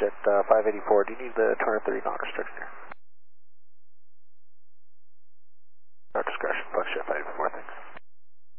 Foxjet 584, do you need the 230 knot restriction here? No discretion, Foxjet 584, thanks.